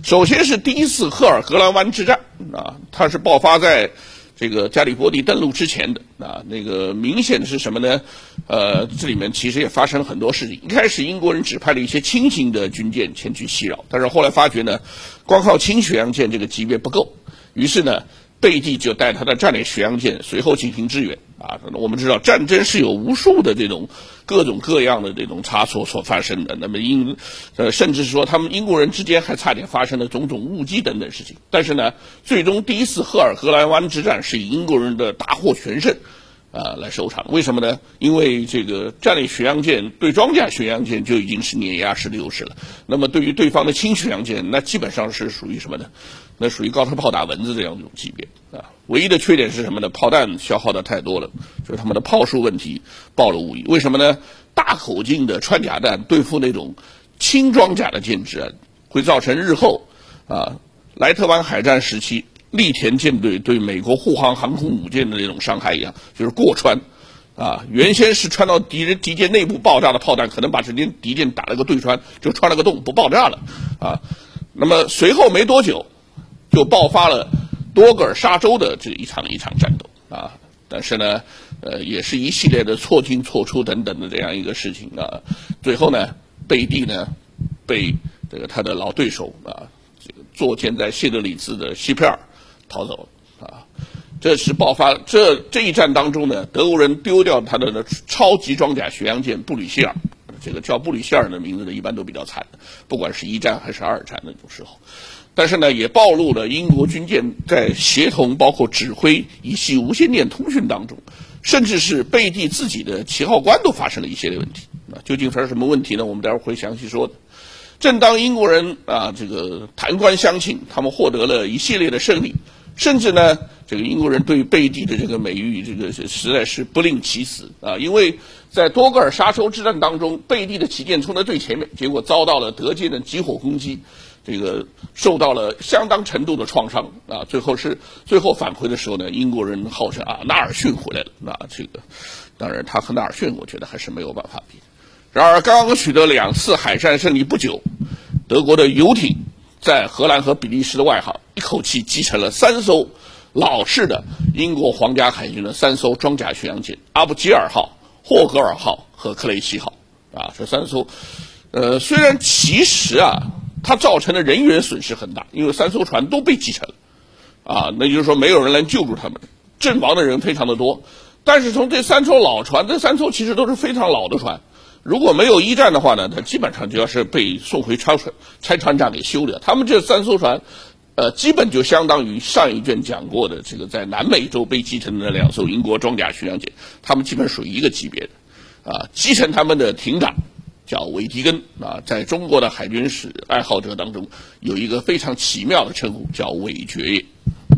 首先是第一次赫尔格兰湾之战啊，它是爆发在这个加里波第登陆之前的啊，那个明显的是什么呢？这里面其实也发生了很多事情。一开始英国人只派了一些轻型的军舰前去袭扰，但是后来发觉呢，光靠轻巡洋舰这个级别不够，于是呢，贝蒂就带他的战略巡洋舰随后进行支援啊。我们知道战争是有无数的这种各种各样的这种差错所发生的，那么甚至说他们英国人之间还差点发生了种种误击等等事情。但是呢，最终第一次赫尔格兰湾之战是以英国人的大获全胜来收场。为什么呢？因为这个战略巡洋舰对装甲巡洋舰就已经是碾压式的优势了。那么对于对方的轻巡洋舰，那基本上是属于什么呢？那属于高射炮打蚊子这样一种级别啊。唯一的缺点是什么呢？炮弹消耗的太多了，就是他们的炮术问题暴露无遗。为什么呢？大口径的穿甲弹对付那种轻装甲的舰只会造成日后莱特湾海战时期栗田舰队对美国护航航空母舰的那种伤害一样，就是过穿原先是穿到敌舰内部爆炸的炮弹，可能把这敌舰打了个对穿，就穿了个洞不爆炸了那么随后没多久就爆发了多格尔沙洲的这一场战斗但是呢也是一系列的错进错出等等的这样一个事情最后呢贝蒂呢被这个他的老对手这个坐舰在谢德里兹的西佩尔逃走这是爆发这一战当中呢，德国人丢掉他的超级装甲巡洋舰布吕歇尔，这个叫布吕歇尔的名字呢一般都比较惨的，不管是一战还是二战那种时候。但是呢，也暴露了英国军舰在协同包括指挥以系无线电通讯当中，甚至是贝蒂自己的旗号官都发生了一系列问题。究竟发生什么问题呢？我们待会儿会详细说的。正当英国人这个弹冠相庆，他们获得了一系列的胜利，甚至呢，这个英国人对贝蒂的这个美誉，这个实在是不吝其死因为在多格尔沙洲之战当中，贝蒂的旗舰冲在最前面，结果遭到了德舰的集火攻击，这个受到了相当程度的创伤最后返回的时候呢，英国人号称纳尔逊回来了这个当然他和纳尔逊我觉得还是没有办法比。然而刚刚取得2次海战胜利不久，德国的游艇在荷兰和比利时的外海一口气击沉了3艘老式的英国皇家海军的3艘装甲巡洋舰，阿布吉尔号、霍格尔号和克雷西号这3艘虽然其实它造成的人员损失很大，因为3艘船都被击沉了那就是说没有人来救助他们，阵亡的人非常的多。但是从这3艘老船，这3艘其实都是非常老的船，如果没有一战的话呢，它基本上就要是被送回拆船厂给修的。他们这3艘船基本就相当于上一卷讲过的这个在南美洲被击沉的2艘英国装甲巡洋舰，他们基本属于一个级别的击沉他们的艇长叫韦迪根在中国的海军史爱好者当中有一个非常奇妙的称呼叫韦爵爷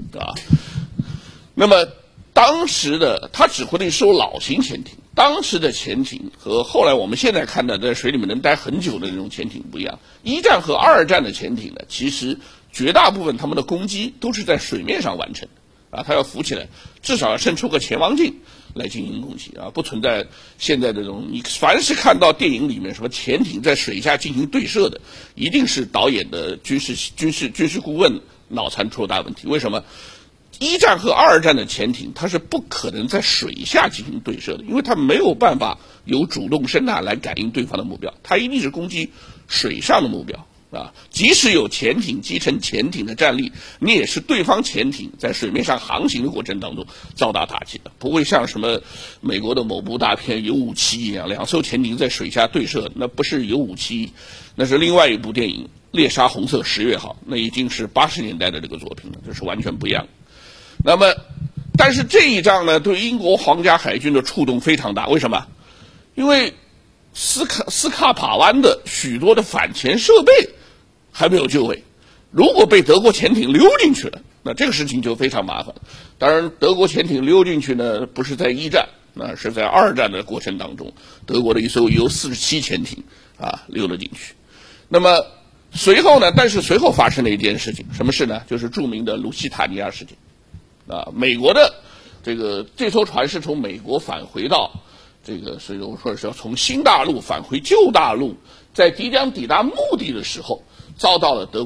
那么当时的他指挥的一艘老型潜艇，当时的潜艇和后来我们现在看到在水里面能待很久的那种潜艇不一样。一战和二战的潜艇呢，其实绝大部分他们的攻击都是在水面上完成的它要浮起来，至少要伸出个潜望镜来进行攻击不存在现在这种你凡是看到电影里面什么潜艇在水下进行对射的，一定是导演的军事顾问脑残出了大问题。为什么？一战和二战的潜艇它是不可能在水下进行对射的，因为它没有办法有主动声呐来感应对方的目标，它一定是攻击水上的目标即使有潜艇击沉潜艇的战力，你也是对方潜艇在水面上航行的过程当中遭到打击的，不会像什么美国的某部大片有武器一样，2艘潜艇在水下对射，那不是有武器，那是另外一部电影《猎杀红色十月号》，那已经是80年代的这个作品了，这是完全不一样的。那么但是这一仗呢，对英国皇家海军的触动非常大。为什么？因为斯卡帕湾的许多的反潜设备还没有就位，如果被德国潜艇溜进去了，那这个事情就非常麻烦。当然德国潜艇溜进去呢，不是在一战，那是在二战的过程当中，德国的一艘U-47潜艇溜了进去。那么随后呢，但是随后发生了一件事情，什么事呢？就是著名的卢西塔尼亚事件美国的这艘船是从美国返回到所以说是要从新大陆返回旧大陆，在即将抵达目的的时候遭到了德国